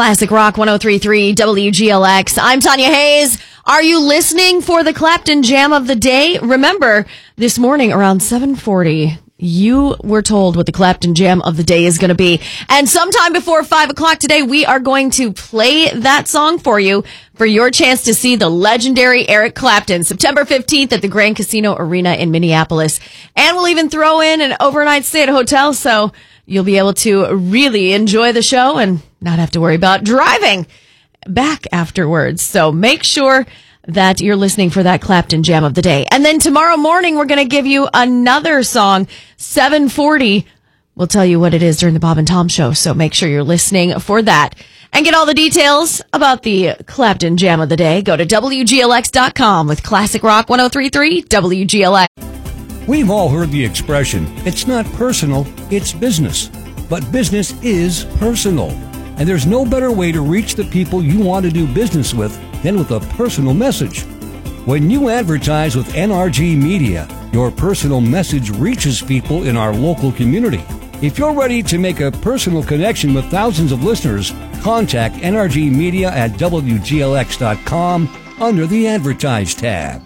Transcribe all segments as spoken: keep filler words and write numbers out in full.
Classic Rock one oh three point three W G L X. I'm Tanya Hayes. Are you listening for the Clapton Jam of the Day? Remember, this morning around seven forty, you were told what the Clapton Jam of the Day is going to be. And sometime before five o'clock today, we are going to play that song for you for your chance to see the legendary Eric Clapton, September fifteenth at the Grand Casino Arena in Minneapolis. And we'll even throw in an overnight stay at a hotel, so you'll be able to really enjoy the show and not have to worry about driving back afterwards. So make sure that you're listening for that Clapton Jam of the Day. And then tomorrow morning, we're going to give you another song, seven forty. We'll tell you what it is during the Bob and Tom Show, so make sure you're listening for that. And get all the details about the Clapton Jam of the Day. Go to W G L X dot com with Classic Rock one oh three point three W G L X. We've all heard the expression, it's not personal, it's business. But business is personal. And there's no better way to reach the people you want to do business with than with a personal message. When you advertise with N R G Media, your personal message reaches people in our local community. If you're ready to make a personal connection with thousands of listeners, contact N R G Media at W G L X dot com under the Advertise tab.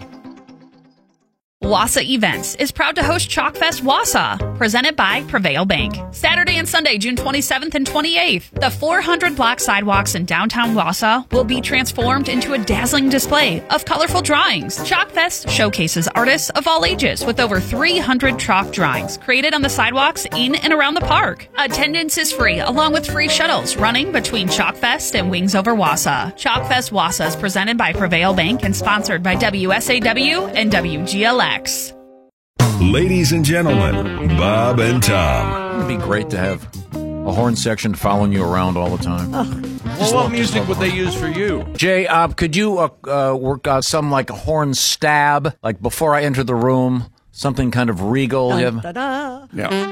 Wausau Events is proud to host Chalkfest Wausau, presented by Prevail Bank. Saturday and Sunday, June twenty-seventh and twenty-eighth, the four hundred block sidewalks in downtown Wausau will be transformed into a dazzling display of colorful drawings. Chalkfest showcases artists of all ages with over three hundred chalk drawings created on the sidewalks in and around the park. Attendance is free, along with free shuttles running between Chalkfest and Wings Over Wausau. Chalkfest Wausau is presented by Prevail Bank and sponsored by W S A W and W G L X. Ladies and gentlemen, Bob and Tom. It'd be great to have a horn section following you around all the time. Oh. Well, what music would they use for you? Jay, uh, could you uh, uh, work out some like a horn stab, like before I enter the room, something kind of regal? Dun, da, da. Yeah.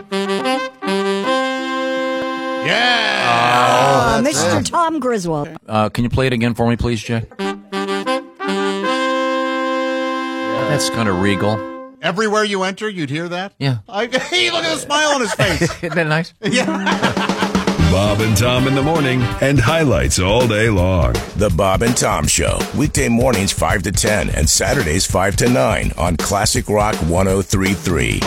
Yeah! Oh, Mister It. Tom Griswold. Uh, can you play it again for me, please, Jay? That's kind of regal. Everywhere you enter, you'd hear that? Yeah. I, hey, look at the smile on his face. Isn't that nice? Yeah. Bob and Tom in the morning and highlights all day long. The Bob and Tom Show, weekday mornings five to ten and Saturdays five to nine on Classic Rock one oh three point three.